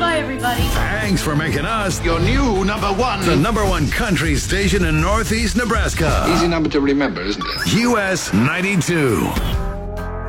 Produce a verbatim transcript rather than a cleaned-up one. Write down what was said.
Bye, everybody. Thanks for making us your new number one. The number one country station in Northeast Nebraska. Easy number to remember, isn't it? U S ninety-two.